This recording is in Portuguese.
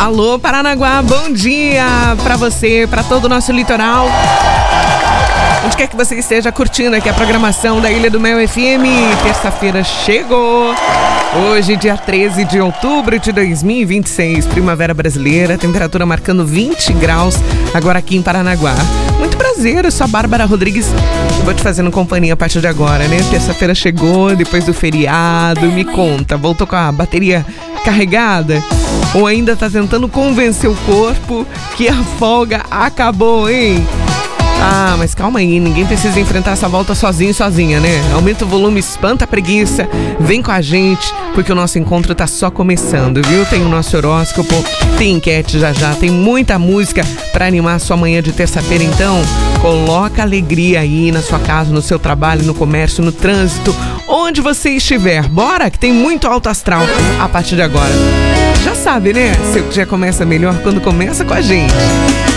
Alô, Paranaguá, bom dia pra você, pra todo o nosso litoral. Onde quer que você esteja curtindo aqui a programação da Ilha do Mel FM. Terça-feira chegou. Hoje, dia 13 de outubro de 2026, primavera brasileira, temperatura marcando 20 graus agora aqui em Paranaguá. Muito prazer, eu sou a Bárbara Rodrigues. Eu vou te fazendo companhia a partir de agora, né? Terça-feira chegou, depois do feriado. Me conta, voltou com a bateria carregada? Ou ainda tá tentando convencer o corpo que a folga acabou, hein? Ah, mas calma aí, ninguém precisa enfrentar essa volta sozinho e sozinha, né? Aumenta o volume, espanta a preguiça, vem com a gente, porque o nosso encontro tá só começando, viu? Tem o nosso horóscopo, tem enquete já, tem muita música pra animar a sua manhã de terça-feira, então coloca alegria aí na sua casa, no seu trabalho, no comércio, no trânsito, onde você estiver. Bora, que tem muito alto astral a partir de agora. Já sabe, né? Seu dia começa melhor quando começa com a gente.